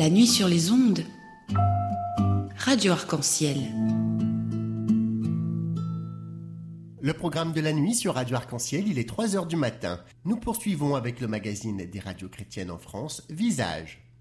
La nuit sur les ondes. Radio Arc-en-Ciel. Le programme de la nuit sur Radio Arc-en-Ciel, il est 3h du matin. Nous poursuivons avec le magazine des radios chrétiennes en France, Visage.